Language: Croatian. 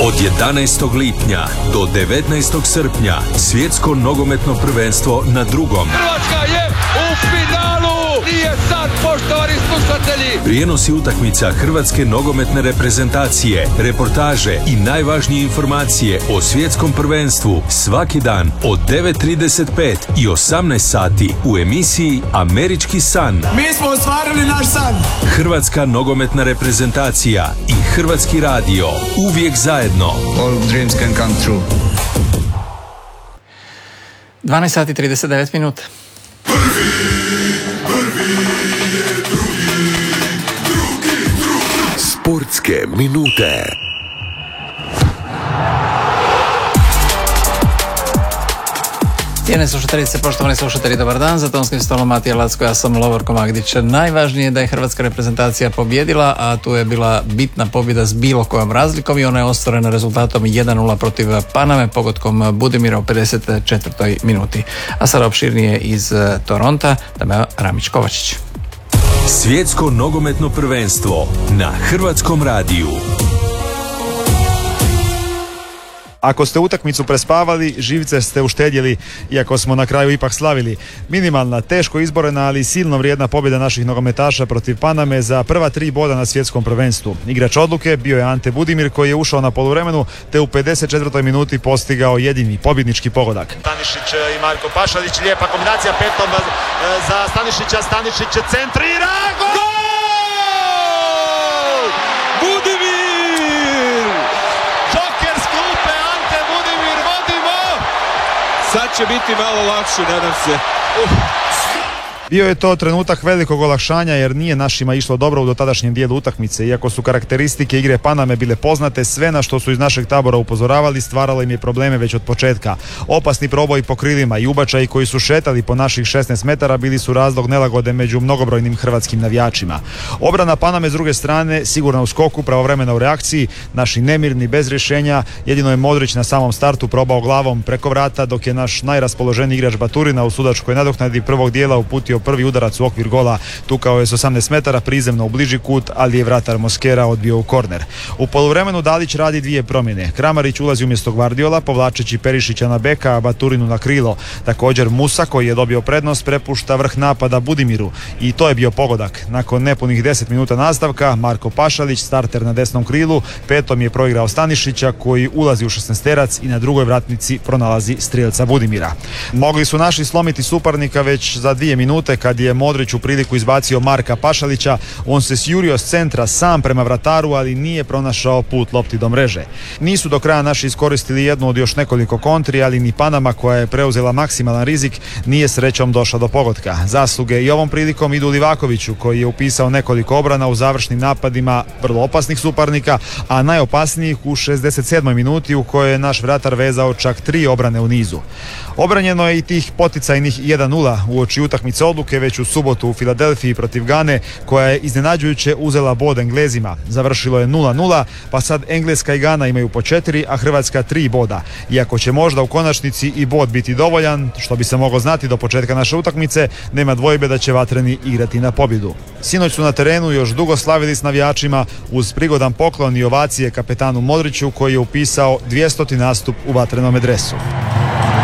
Od 11. lipnja do 19. srpnja svjetsko nogometno prvenstvo na drugom. Hrvatska je u finalu! Nije sad, poštovani slušatelji! Prijenosi utakmica hrvatske nogometne reprezentacije, reportaže i najvažnije informacije o svjetskom prvenstvu svaki dan od 9:35 i 18 sati u emisiji Američki san. Mi smo ostvarili naš san! Hrvatska nogometna reprezentacija i Hrvatski radio uvijek zajedno. All dreams can come true. 12 sati 39 minuta. Sportske minute. Cijene slušateljice, poštovani slušatelji, dobar dan. Za tonskim stolom Matija Lacko, ja sam Lovorko Magdić. Najvažnije je da je hrvatska reprezentacija pobjedila, a tu je bila bitna pobjeda s bilo kojom razlikom i ona je ostvarena rezultatom 1:0 protiv Paname, pogodkom Budimira u 54. minuti. A sada opširnije iz Toronta, Dameo Ramić-Kovačić. Svjetsko nogometno prvenstvo na Hrvatskom radiju. Ako ste utakmicu prespavali, živce ste uštedjeli, iako smo na kraju ipak slavili. Minimalna, teško izborena, ali silno vrijedna pobjeda naših nogometaša protiv Paname za prva 3 boda na svjetskom prvenstvu. Igrač odluke bio je Ante Budimir, koji je ušao na poluvremenu te u 54. minuti postigao jedini pobjednički pogodak. Stanišić i Marko Pašalić, lijepa kombinacija petom za Stanišića, Stanišić centrira, gol! Budimir! Sad će biti malo lakše, nadam se. Bio je to trenutak velikog olakšanja jer nije našima išlo dobro u dotadašnjem dijelu utakmice. Iako su karakteristike igre Paname bile poznate, sve na što su iz našeg tabora upozoravali stvaralo im je probleme već od početka. Opasni proboji po krilima i ubačaji koji su šetali po naših 16 metara bili su razlog nelagode među mnogobrojnim hrvatskim navijačima. Obrana Paname s druge strane, sigurna u skoku, pravovremena u reakciji, naši nemirni, bez rješenja. Jedino je Modrić na samom startu probao glavom preko vrata, dok je naš najraspoloženiji igrač Baturina u sudačkoj nadoknadi prvog dijela uputio prvi udarac u okvir gola. Tukao je s 18 metara prizemno u bliži kut, ali je vratar Moskera odbio u korner. U poluvremenu Dalić radi 2 promjene. Kramarić ulazi umjesto Gvardiola, povlačeći Perišića na beka, a Baturinu na krilo. Također Musa, koji je dobio prednost, prepušta vrh napada Budimiru. I to je bio pogodak. Nakon nepunih 10 minuta nastavka, Marko Pašalić, starter na desnom krilu, petom je proigrao Stanišića, koji ulazi u 16-terac i na drugoj vratnici pronalazi strijelca Budimira. Mogli su naši slomiti suparnika već za 2 minute, kad je Modrić u priliku izbacio Marka Pašalića. On se sjurio s centra sam prema vrataru, ali nije pronašao put lopti do mreže. Nisu do kraja naši iskoristili jednu od još nekoliko kontri, ali ni Panama, koja je preuzela maksimalan rizik, nije srećom došla do pogotka. Zasluge i ovom prilikom idu Livakoviću, koji je upisao nekoliko obrana u završnim napadima vrlo opasnih suparnika, a najopasnijih u 67. minuti u kojoj je naš vratar vezao čak 3 obrane u nizu. Obranjeno je i tih poticajnih 1:0 uoči utakmice odluke već u subotu u Filadelfiji protiv Gane, koja je iznenađujuće uzela bod Englezima. Završilo je 0:0, pa sad Engleska i Gana imaju po 4, a Hrvatska 3 boda. Iako će možda u konačnici i bod biti dovoljan, što bi se moglo znati do početka naše utakmice, nema dvojbe da će vatreni igrati na pobjedu. Sinoć su na terenu još dugo slavili s navijačima uz prigodan poklon i ovacije kapetanu Modriću, koji je upisao 200. nastup u vatrenome dresu.